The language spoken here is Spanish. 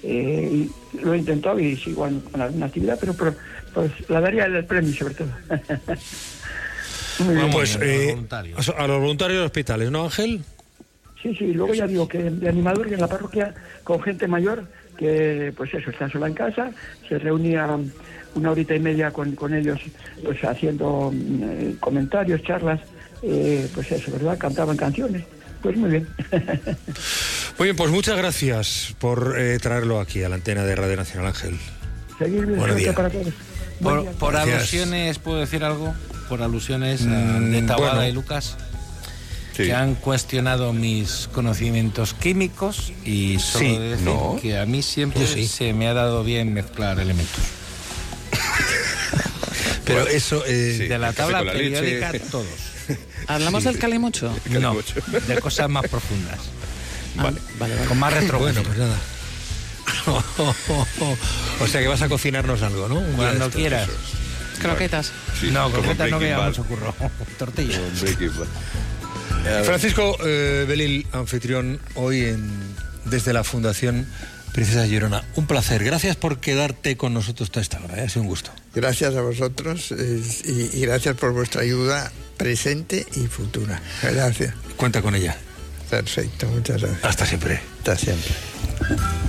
y lo he intentado y sigo con alguna actividad, pero pues la daría el premio sobre todo. Bueno, pues a los voluntarios de hospitales, ¿no, Ángel? Sí, luego ya digo que de animador y en la parroquia con gente mayor que pues eso, está sola en casa, se reunía 1 horita y media con ellos, pues haciendo comentarios, charlas, pues eso, ¿verdad? Cantaban canciones, pues muy bien. Muy bien, pues muchas gracias por traerlo aquí a la antena de Radio Nacional, Ángel. Seguir bien, para todos. Por alusiones, ¿puedo decir algo? Por alusiones de Taboada y Lucas, que han cuestionado mis conocimientos químicos y solo decir que a mí siempre se me ha dado bien mezclar elementos. Pero eso... de la tabla periódica, todos. ¿Hablamos del calimocho? No, de cosas más profundas. Vale. Con más retrogusto. Bueno, pues nada. O sea que vas a cocinarnos algo, ¿no? Cuando quieras. Croquetas. No, croquetas no queda mucho curro. Tortilla. Francisco Belil, anfitrión, hoy desde la Fundación Princesa Girona. Un placer. Gracias por quedarte con nosotros toda esta hora. Ha sido un gusto. Gracias a vosotros y gracias por vuestra ayuda presente y futura. Gracias. Cuenta con ella. Perfecto, muchas gracias. Hasta siempre. Hasta siempre.